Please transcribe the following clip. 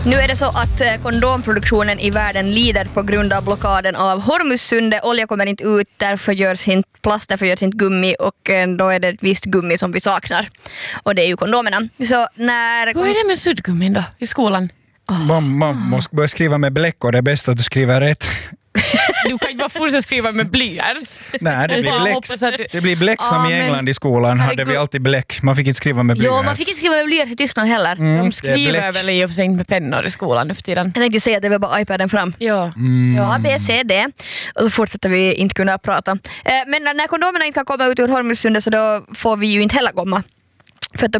Nu är det så att kondomproduktionen i världen lider på grund av blockaden av Hormuzsundet. Olja kommer inte ut, därför görs inte plast, därför görs inte gummi och då är det ett visst gummi som vi saknar. Och det är ju kondomerna. Så när... Vad är det med suddgummin då i skolan? Man måste börja skriva med bläck och det är bäst att du skriver rätt. Du kan inte bara fortsätta skriva med blyerts. Nej, det blir bläck. Det blir bläck som i England i skolan hade vi alltid bläck. Man fick inte skriva med blyerts. Jo, man fick inte skriva med blyerts i Tyskland heller. De skriver väl i och för sig inte med pennor i skolan nu för tiden. Jag tänkte säga att det var bara iPaden fram. Ja. Ja, B, C, D. Och så fortsätter vi inte kunna prata. Men när kondomerna inte kan komma ut ur Hormuzsundet så då får vi ju inte heller komma.